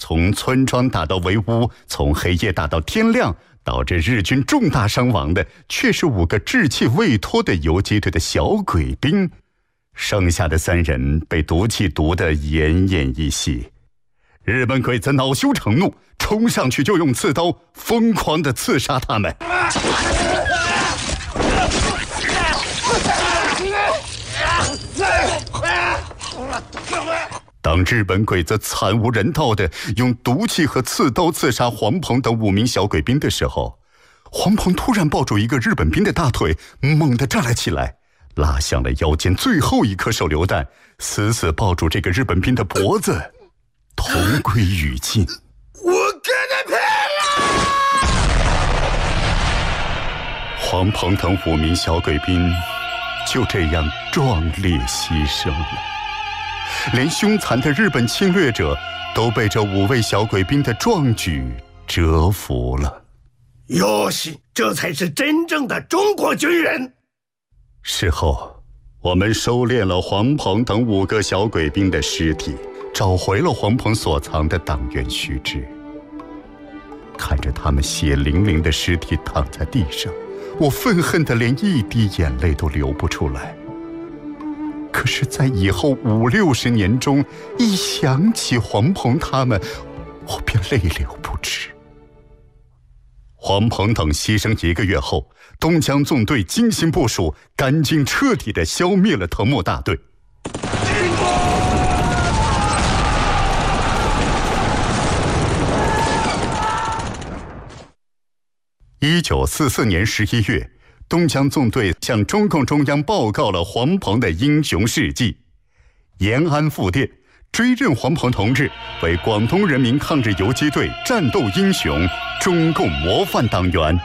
从村庄打到围屋，从黑夜打到天亮，导致日军重大伤亡的却是5个志气未脱的游击队的小鬼兵，剩下的3人被毒气毒得奄奄一息。日本鬼子恼羞成怒，冲上去就用刺刀疯狂地刺杀他们。当日本鬼子惨无人道地用毒气和刺刀刺杀黄鹏等5名小鬼兵的时候，黄鹏突然抱住一个日本兵的大腿，猛地站了起来，拉响了腰间最后一颗手榴弹，死死抱住这个日本兵的脖子，同归于尽。 我跟他拼了！ 黄鹏等5名小鬼兵就这样壮烈牺牲了，连凶残的日本侵略者都被这5位小鬼兵的壮举折服了。 哟西，这才是真正的中国军人。 事后，我们收敛了黄鹏等5个小鬼兵的尸体，找回了黄鹏所藏的党员须知。看着他们血淋淋的尸体躺在地上，我愤恨得连一滴眼泪都流不出来。可是在以后50、60年中，一想起黄鹏他们，我便泪流不止。黄鹏等牺牲1个月后，东江纵队精心部署，赶紧彻底地消灭了藤木大队。1944年11月，东江纵队向中共中央报告了黄鹏的英雄事迹，延安复电，追认黄鹏同志为广东人民抗日游击队战斗英雄、中共模范党员。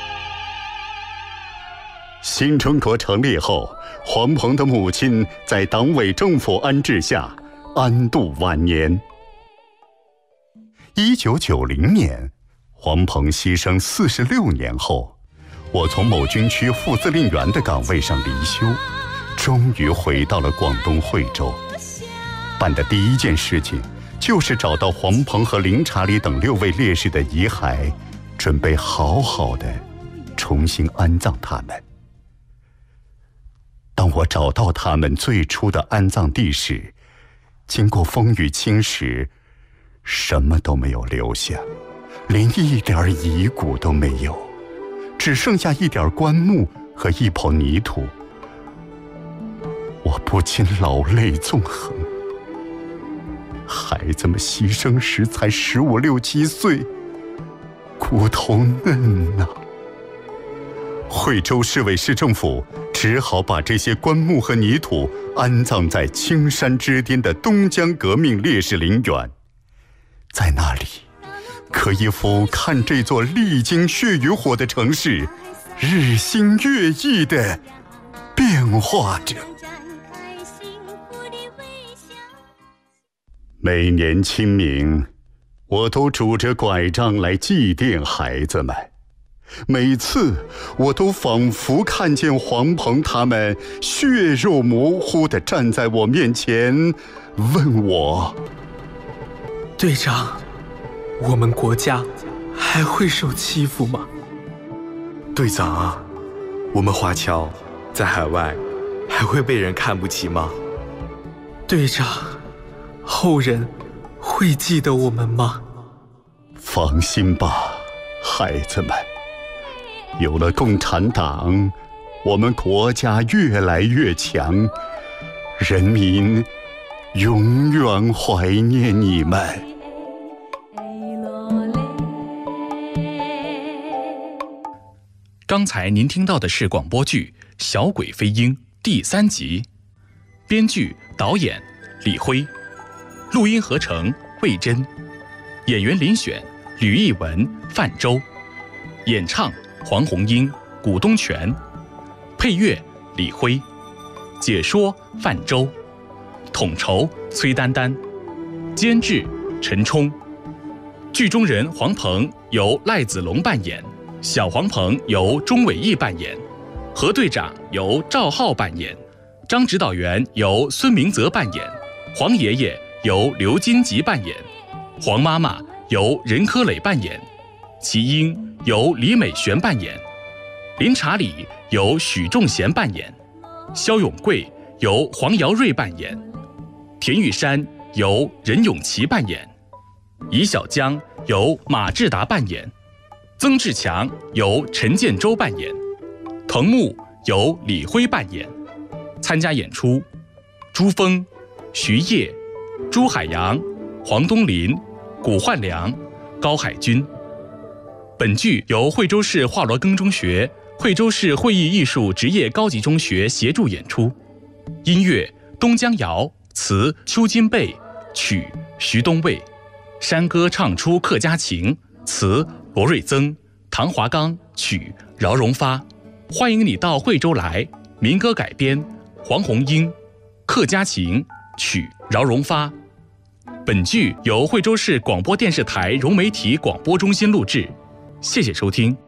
新中国成立后，黄鹏的母亲在党委政府安置下安度晚年。1990年，黄鹏牺牲46年后，我从某军区副司令员的岗位上离休，终于回到了广东惠州。办的第一件事情就是找到黄鹏和林查理等6位烈士的遗骸，准备好好的重新安葬他们。当我找到他们最初的安葬地时，经过风雨侵蚀，什么都没有留下，连一点遗骨都没有，只剩下一点棺木和一抔泥土。我不禁老泪纵横。孩子们牺牲时才15、16、17岁，骨头嫩呐。惠州市委市政府只好把这些棺木和泥土安葬在青山之巅的东江革命烈士陵园，在那里可以俯瞰这座历经血与火的城市日新月异地变化着。每年清明，我都拄着拐杖来祭奠孩子们，每次我都仿佛看见黄鹏他们血肉模糊地站在我面前，问我： 队长，我们国家还会受欺负吗？ 队长啊，我们华侨在海外还会被人看不起吗？ 队长，后人会记得我们吗？ 放心吧，孩子们，有了共产党，我们国家越来越强，人民永远怀念你们。 刚才您听到的是广播剧《小鬼飞鹰》第3集，编剧导演李辉，录音合成魏真，演员遴选吕艺文、范舟，演唱黄宏英、古东泉，配乐李辉，解说范舟，统筹崔丹丹，监制陈冲。剧中人黄鹏由赖子龙扮演，小黄鹏由钟伟义扮演，何队长由赵浩扮演，张指导员由孙明泽扮演，黄爷爷由刘金吉扮演， 黄妈妈由任科磊扮演，齐英由李美璇扮演，林查理由许仲贤扮演，肖永贵由黄尧瑞扮演，田玉山由任永琪扮演，尹小江由马志达扮演，曾志强由陈建州扮演，藤木由李辉扮演。参加演出：朱峰、徐烨、朱海洋、黄东林、古焕良、高海军。本剧由惠州市华罗庚中学、惠州市会议艺术职业高级中学协助演出。音乐：东江谣，词：邱金贝，曲：徐东卫。山歌唱出客家情，词：罗瑞增、唐华刚，曲：饶荣发。欢迎你到惠州来。民歌改编：黄宏英，客家情，曲：饶荣发。本剧由惠州市广播电视台融媒体广播中心录制，谢谢收听。